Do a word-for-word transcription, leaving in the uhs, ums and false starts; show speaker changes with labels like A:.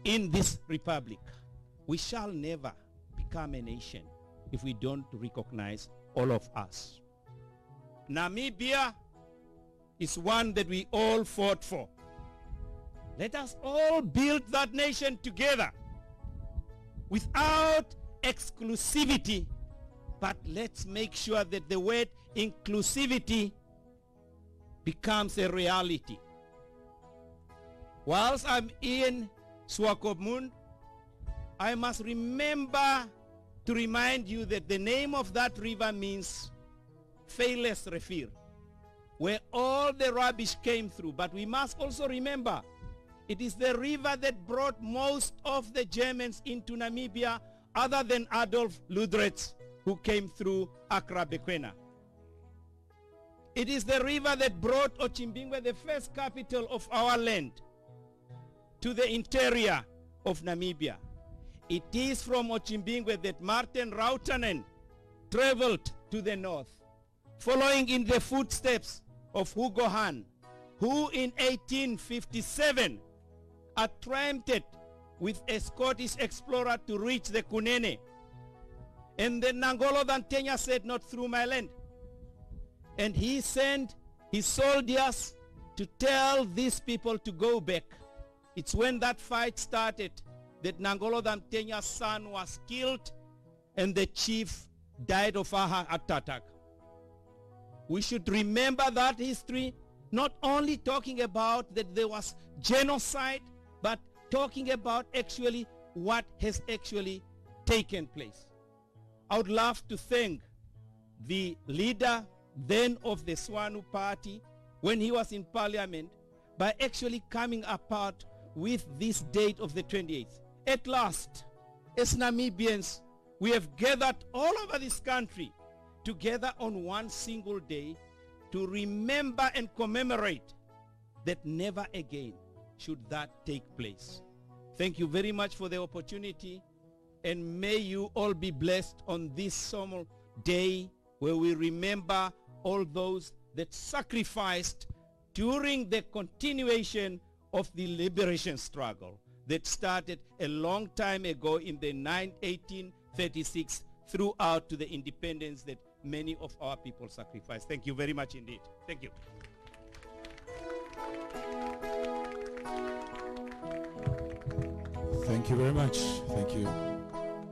A: in this republic. We shall never become a nation if we don't recognize all of us. Namibia is one that we all fought for. Let us all build that nation together without exclusivity, but let's make sure that the word inclusivity becomes a reality. Whilst I'm in Swakopmund, I must remember to remind you that the name of that river means Feilles Rivier, where all the rubbish came through. But we must also remember, it is the river that brought most of the Germans into Namibia, other than Adolf Ludwig, who came through Accra Bekwena. It is the river that brought Ochimbingwe, the first capital of our land, to the interior of Namibia. It is from Ochimbingwe that Martin Rautanen traveled to the north, following in the footsteps of Hugo Hahn, who in eighteen fifty-seven attempted with a Scottish explorer to reach the Kunene. And then Nangolo Dantenya said, "Not through my land." And he sent his soldiers to tell these people to go back. It's when that fight started that Nangolo Dantenya's son was killed and the chief died of a heart attack. We should remember that history, not only talking about that there was genocide, but talking about actually what has actually taken place. I would love to thank the leader then of the Swanu party when he was in parliament by actually coming apart with this date of the twenty-eighth. At last, as Namibians, we have gathered all over this country together on one single day to remember and commemorate that never again should that take place. Thank you very much for the opportunity, and may you all be blessed on this solemn day where we remember all those that sacrificed during the continuation of the liberation struggle that started a long time ago in the eighteen thirty-six throughout to the independence that many of our people sacrificed. Thank you very much indeed. Thank you.
B: Thank you very much. Thank you.